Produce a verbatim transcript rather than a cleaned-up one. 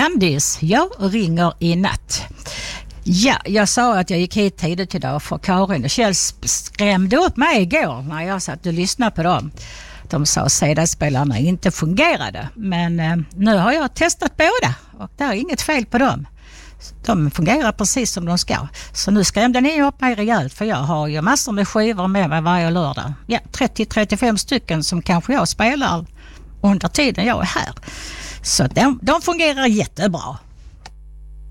Candice, jag ringer i natt. Ja, jag sa att jag gick hit tidigt idag för Karin och Kjell skrämde upp mig igår när jag satt och lyssnade på dem. De sa att C D-spelarna inte fungerade, men eh, nu har jag testat båda och det är inget fel på dem. De fungerar precis som de ska. Så nu skrämde ni upp mig rejält, för jag har ju massor med skivor med mig varje lördag. Ja, trettio till trettiofem stycken som kanske jag spelar under tiden jag är här. Så de, de fungerar jättebra.